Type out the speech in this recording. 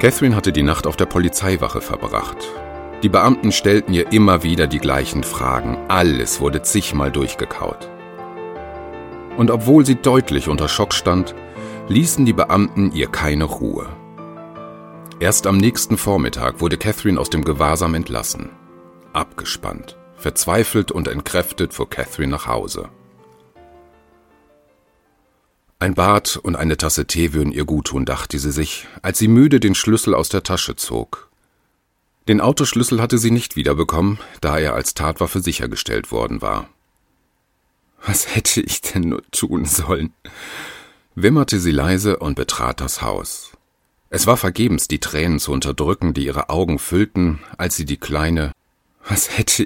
Catherine hatte die Nacht auf der Polizeiwache verbracht. Die Beamten stellten ihr immer wieder die gleichen Fragen. Alles wurde zigmal durchgekaut. Und obwohl sie deutlich unter Schock stand, ließen die Beamten ihr keine Ruhe. Erst am nächsten Vormittag wurde Catherine aus dem Gewahrsam entlassen. Abgespannt, verzweifelt und entkräftet fuhr Catherine nach Hause. Ein Bad und eine Tasse Tee würden ihr guttun, dachte sie sich, als sie müde den Schlüssel aus der Tasche zog. Den Autoschlüssel hatte sie nicht wiederbekommen, da er als Tatwaffe sichergestellt worden war. Was hätte ich denn nur tun sollen? Wimmerte sie leise und betrat das Haus. Es war vergebens, die Tränen zu unterdrücken, die ihre Augen füllten, als sie die kleine »Was hätte